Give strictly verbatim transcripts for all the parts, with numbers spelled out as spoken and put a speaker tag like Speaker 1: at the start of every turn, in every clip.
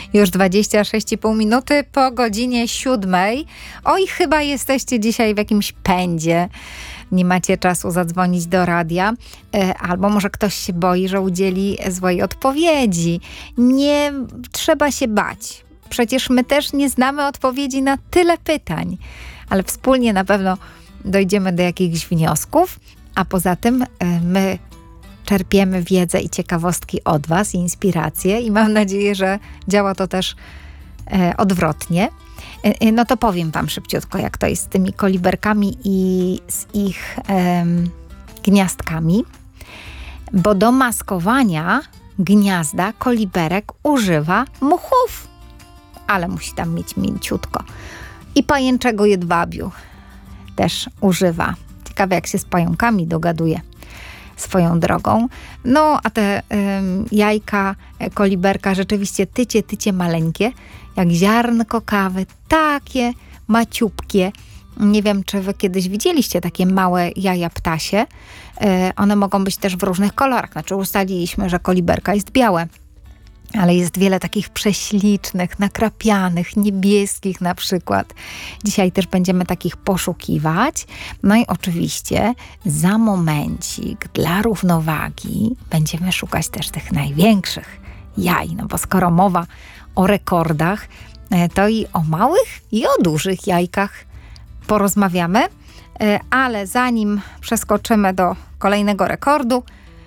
Speaker 1: Już dwadzieścia sześć i pół minuty po godzinie siódmej. Oj, chyba jesteście dzisiaj w jakimś pędzie. Nie macie czasu zadzwonić do radia. Albo może ktoś się boi, że udzieli złej odpowiedzi. Nie trzeba się bać. Przecież my też nie znamy odpowiedzi na tyle pytań. Ale wspólnie na pewno dojdziemy do jakichś wniosków. A poza tym my czerpiemy wiedzę i ciekawostki od was, inspiracje i mam nadzieję, że działa to też e, odwrotnie. E, no to powiem wam szybciutko, jak to jest z tymi koliberkami i z ich e, gniazdkami. Bo do maskowania gniazda koliberek używa muchów. Ale musi tam mieć mięciutko. I pajęczego jedwabiu też używa. Ciekawe, jak się z pająkami dogaduje swoją drogą. No, a te ym, jajka koliberka rzeczywiście tycie, tycie maleńkie, jak ziarnko kawy, takie maciupkie. Nie wiem, czy wy kiedyś widzieliście takie małe jaja ptasie. Yy, one mogą być też w różnych kolorach. Znaczy ustaliliśmy, że koliberka jest białe. Ale jest wiele takich prześlicznych, nakrapianych, niebieskich na przykład. Dzisiaj też będziemy takich poszukiwać. No i oczywiście za momencik dla równowagi będziemy szukać też tych największych jaj. No bo skoro mowa o rekordach, to i o małych, i o dużych jajkach porozmawiamy. Ale zanim przeskoczymy do kolejnego rekordu,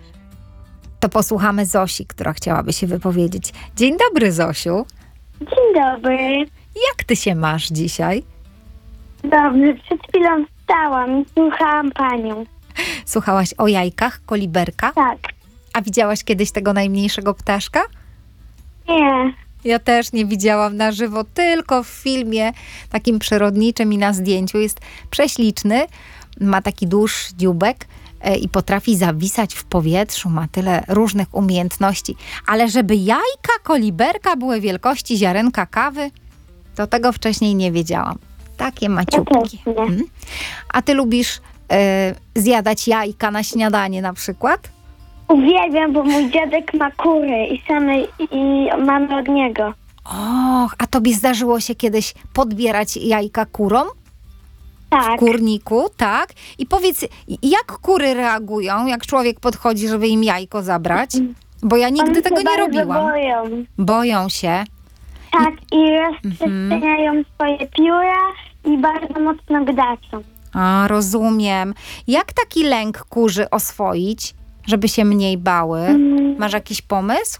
Speaker 1: to posłuchamy Zosi, która chciałaby się wypowiedzieć. Dzień dobry, Zosiu.
Speaker 2: Dzień dobry.
Speaker 1: Jak ty się masz dzisiaj?
Speaker 2: Dobrze, przed chwilą wstałam i słuchałam panią.
Speaker 1: Słuchałaś o jajkach koliberka?
Speaker 2: Tak.
Speaker 1: A widziałaś kiedyś tego najmniejszego ptaszka?
Speaker 2: Nie.
Speaker 1: Ja też nie widziałam na żywo, tylko w filmie takim przyrodniczym i na zdjęciu. Jest prześliczny, ma taki dłuższy dzióbek i potrafi zawisać w powietrzu, ma tyle różnych umiejętności. Ale żeby jajka koliberka były wielkości ziarenka kawy, to tego wcześniej nie wiedziałam. Takie maciupkie.
Speaker 2: Ja
Speaker 1: hmm. A ty lubisz e, zjadać jajka na śniadanie na przykład?
Speaker 2: Uwielbiam, bo mój dziadek ma kury i same i mamy od niego.
Speaker 1: Och, a tobie zdarzyło się kiedyś podbierać jajka kurom?
Speaker 2: Tak.
Speaker 1: W kurniku, tak? I powiedz, jak kury reagują, jak człowiek podchodzi, żeby im jajko zabrać? Bo ja nigdy
Speaker 2: One
Speaker 1: tego
Speaker 2: się
Speaker 1: nie
Speaker 2: bardzo
Speaker 1: robiłam.
Speaker 2: boją.
Speaker 1: Boją się.
Speaker 2: Tak, i rozprzestrzeniają swoje pióra i bardzo mocno gdaczą.
Speaker 1: A, rozumiem. Jak taki lęk kurzy oswoić, żeby się mniej bały?
Speaker 2: Mm.
Speaker 1: Masz jakiś pomysł?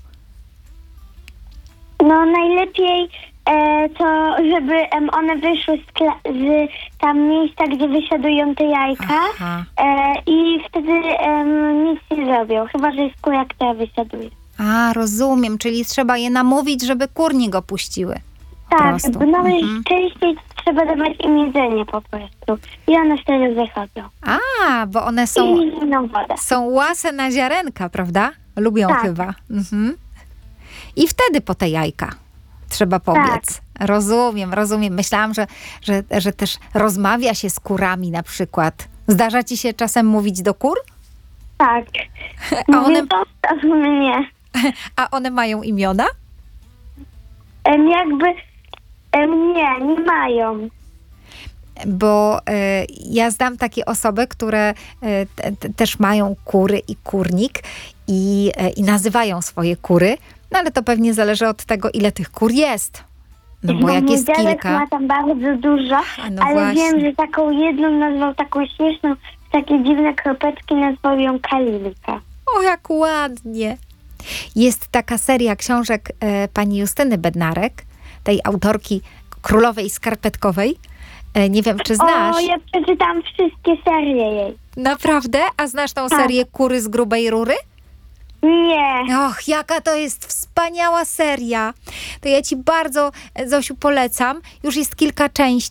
Speaker 2: No najlepiej e, to, żeby em, one wyszły z, kla- z tam miejsca, gdzie wysiadują te jajka
Speaker 1: Aha.
Speaker 2: e, i wtedy em, nic nie zrobią, chyba że jest kura, która wysiaduje.
Speaker 1: A, rozumiem. Czyli trzeba je namówić, żeby kurnik opuściły. Po
Speaker 2: Tak,
Speaker 1: prostu.
Speaker 2: bo nawet
Speaker 1: Mhm.
Speaker 2: częściej trzeba dawać im jedzenie po prostu i one wtedy wychodzą.
Speaker 1: A, bo one są,
Speaker 2: I zimną wodę.
Speaker 1: są łase na ziarenka, prawda? Lubią
Speaker 2: Tak.
Speaker 1: chyba. Mhm. I wtedy po te jajka trzeba pobiec. Rozumiem, rozumiem. Myślałam, że, że, że też rozmawia się z kurami na przykład. Zdarza ci się czasem mówić do kur?
Speaker 2: Tak.
Speaker 1: A one,
Speaker 2: Mówię, zostaw mnie.
Speaker 1: a one mają imiona?
Speaker 2: Em, jakby em, nie, nie mają.
Speaker 1: Bo e, ja znam takie osoby, które e, te, te, też mają kury i kurnik i, e, i nazywają swoje kury, no ale to pewnie zależy od tego, ile tych kur jest. No bo jak
Speaker 2: mój
Speaker 1: jest
Speaker 2: dziadek
Speaker 1: kilka...
Speaker 2: ma tam bardzo dużo,
Speaker 1: A no
Speaker 2: ale
Speaker 1: właśnie.
Speaker 2: wiem, że taką jedną nazwał, taką śmieszną, takie dziwne kropeczki, nazwał ją Kalinka.
Speaker 1: O, jak ładnie. Jest taka seria książek e, pani Justyny Bednarek, tej autorki Królowej Skarpetkowej. E, nie wiem, czy znasz.
Speaker 2: O, ja przeczytam wszystkie serie jej.
Speaker 1: Naprawdę? A znasz tą
Speaker 2: Tak.
Speaker 1: serię Kury z grubej rury?
Speaker 2: Nie.
Speaker 1: Och, jaka to jest wspaniała seria. To ja ci bardzo, Zosiu, polecam. Już jest kilka części.